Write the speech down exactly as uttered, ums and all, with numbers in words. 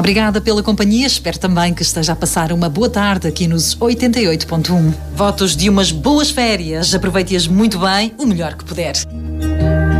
Obrigada pela companhia, espero também que esteja a passar uma boa tarde aqui nos oitenta e oito ponto um. Votos de umas boas férias, aproveite-as muito bem, o melhor que puder.